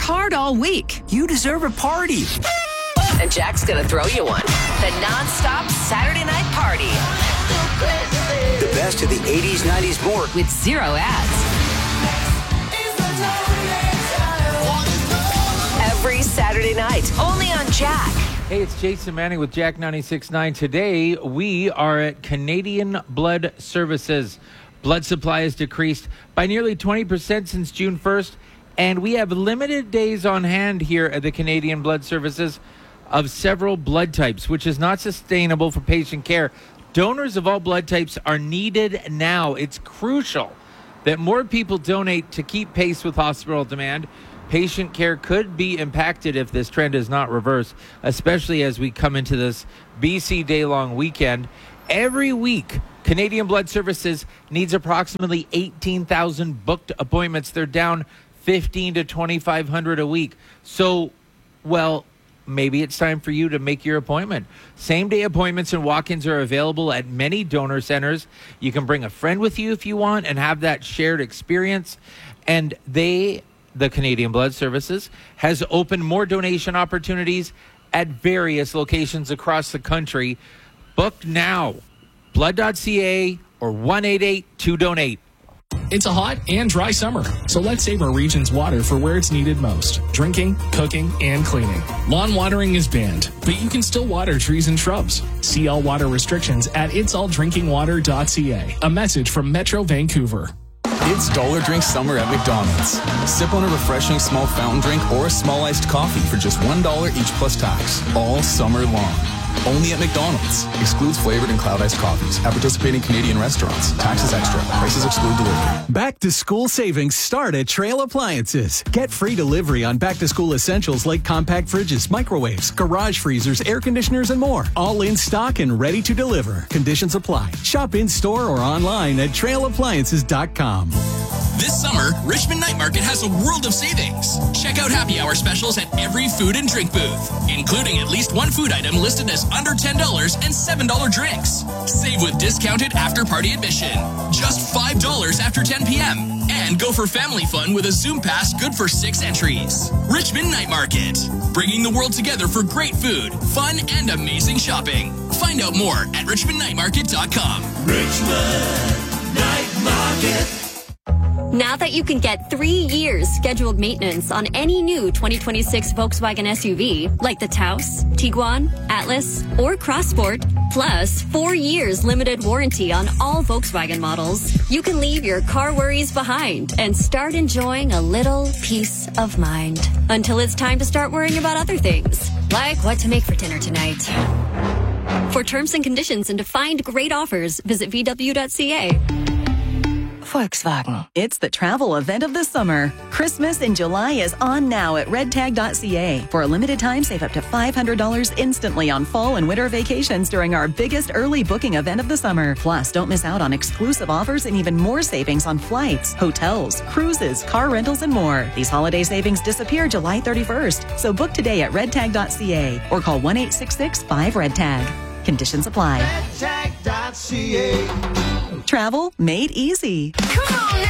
hard all week. You deserve a party. And Jack's gonna throw you one. The non-stop Saturday night party. The best of the 80s, 90s, more. With zero ads. Every Saturday night, only on Jack. Hey, it's Jason Manning with Jack 96.9. Today, we are at Canadian Blood Services. Blood supply has decreased by nearly 20% since June 1st, and we have limited days on hand here at the Canadian Blood Services of several blood types, which is not sustainable for patient care. Donors of all blood types are needed now. It's crucial that more people donate to keep pace with hospital demand. Patient care could be impacted if this trend is not reversed, especially as we come into this BC day-long weekend. Every week, Canadian Blood Services needs approximately 18,000 booked appointments. They're down 1,500 to 2,500 a week. So, well, maybe it's time for you to make your appointment. Same-day appointments and walk-ins are available at many donor centers. You can bring a friend with you if you want and have that shared experience. And the Canadian Blood Services has opened more donation opportunities at various locations across the country. Book now. Blood.ca or 1-888-2-DONATE. It's a hot and dry summer, so let's save our region's water for where it's needed most: drinking, cooking, and cleaning. Lawn watering is banned, but you can still water trees and shrubs. See all water restrictions at itsalldrinkingwater.ca. A message from Metro Vancouver. It's Dollar Drink Summer at McDonald's. Sip on a refreshing small fountain drink or a small iced coffee for just $1 each plus tax, all summer long. Only at McDonald's. Excludes flavored and cloud iced coffees. At participating Canadian restaurants. Taxes extra. Prices exclude delivery. Back to school savings start at Trail Appliances. Get free delivery on back to school essentials like compact fridges, microwaves, garage freezers, air conditioners, and more. All in stock and ready to deliver. Conditions apply. Shop in store or online at trailappliances.com. This summer, Richmond Night Market has a world of savings. Check out happy hour specials at every food and drink booth, including at least one food item listed as under $10 and $7 drinks. Save with discounted after-party admission. Just $5 after 10 p.m. And go for family fun with a Zoom Pass good for 6 entries. Richmond Night Market, bringing the world together for great food, fun, and amazing shopping. Find out more at richmondnightmarket.com. Richmond Night Market. Now that you can get 3 years scheduled maintenance on any new 2026 Volkswagen SUV, like the Taos, Tiguan, Atlas, or Crossport, plus 4 years limited warranty on all Volkswagen models, you can leave your car worries behind and start enjoying a little peace of mind. Until it's time to start worrying about other things, like what to make for dinner tonight. For terms and conditions and to find great offers, visit VW.ca. Volkswagen. It's the travel event of the summer. Christmas in July is on now at redtag.ca. For a limited time, save up to $500 instantly on fall and winter vacations during our biggest early booking event of the summer. Plus, don't miss out on exclusive offers and even more savings on flights, hotels, cruises, car rentals, and more. These holiday savings disappear July 31st. So book today at redtag.ca or call 1-866-5-REDTAG. Conditions apply. redtag.ca. Travel made easy. Come on now.